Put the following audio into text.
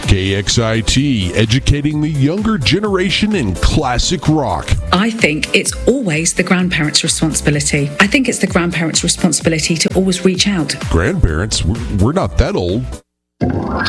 KXIT, educating the younger generation in classic rock. I think it's always the grandparents' responsibility. I think it's the grandparents' responsibility to always reach out. Grandparents? We're not that old.